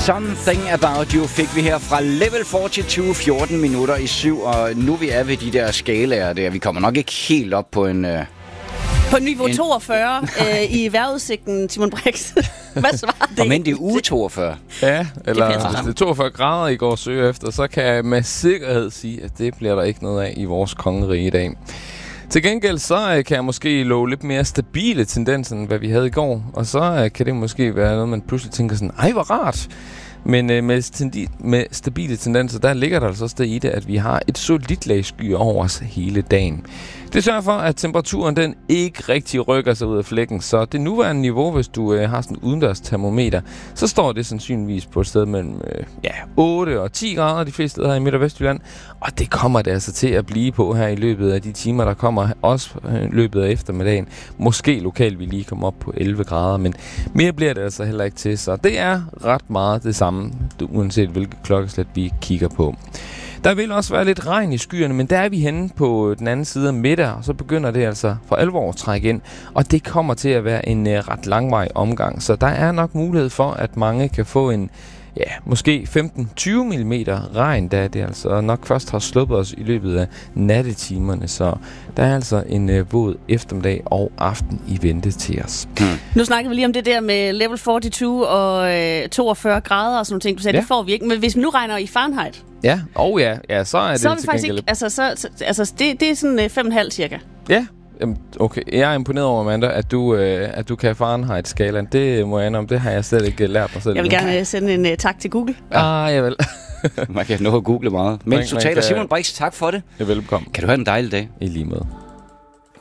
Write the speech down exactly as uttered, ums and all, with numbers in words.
Something About You fik vi her fra Level fireogfyrre, fjorten minutter i syv, og nu vi er ved de der skalaer der. Vi kommer nok ikke helt op på en... Uh, på niveau en... toogfyrre øh, i vejrudsigten, Simon Brix. Hvad svarer det? Og men det er uge toogfyrre. Ja, eller det hvis det er toogfyrre grader, I går søge efter, så kan jeg med sikkerhed sige, at det bliver der ikke noget af i vores kongerige i dag. Til gengæld så kan jeg måske love lidt mere stabile tendenser, end hvad vi havde i går. Og så kan det måske være noget, man pludselig tænker sådan, ej, hvor rart. Men øh, med, tendi- med stabile tendenser, der ligger der altså også det i det, at vi har et solidt lag skyer over os hele dagen. Det sørger for, at temperaturen den ikke rigtig rykker sig ud af flækken. Så det nuværende niveau, hvis du øh, har sådan en udendørs termometer, så står det sandsynligvis på et sted mellem øh, ja, otte og ti grader de fleste steder i Midt- og Vestjylland. Og det kommer det altså til at blive på her i løbet af de timer, der kommer også i øh, løbet af eftermiddagen. Måske lokalt vi lige kommer op på elleve grader, men mere bliver det altså heller ikke til. Så det er ret meget det samme, uanset hvilket klokkeslæt vi kigger på. Der vil også være lidt regn i skyerne, men der er vi henne på den anden side af middag, og så begynder det altså for alvor at trække ind. Og det kommer til at være en uh, ret langvarig omgang, så der er nok mulighed for, at mange kan få en, ja, måske femten til tyve millimeter regn, da det altså nok først har sluppet os i løbet af nattetimerne. Så der er altså en uh, våd eftermiddag og aften i vente til os. Hmm. Nu snakker vi lige om det der med level fireogfyrre og øh, toogfyrre grader og sådan nogle ting. Du sagde, ja. Det får vi ikke. Men hvis vi nu regner i Fahrenheit... Ja, og oh ja, ja, så er det så er vi til faktisk gengæld... ikke, altså, så, så, altså det, det er sådan øh, fem komma fem cirka. Ja, okay. Jeg er imponeret over, Amanda, at du, øh, at du kan Fahrenheit-skalaen. Det må jeg ande om, det har jeg slet ikke lært mig selv. Jeg vil gerne sende en uh, tak til Google. Ja. Ah, jeg vil. Man kan nå at google meget. Men man, du taler kan... Simon Brix, tak for det. Ja, velbekomme. Kan du have en dejlig dag. I lige måde.